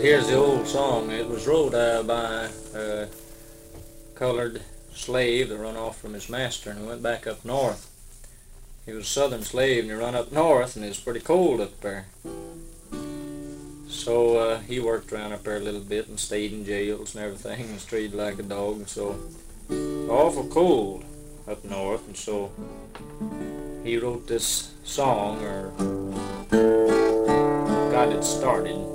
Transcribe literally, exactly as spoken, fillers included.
Here's the old song. It was wrote uh, by a colored slave that run off from his master and he went back up north. He was a southern slave and he run up north and it was pretty cold up there. So uh, he worked around up there a little bit and stayed in jails and everything and was treated like a dog. And so awful cold up north, and so he wrote this song, or got it started.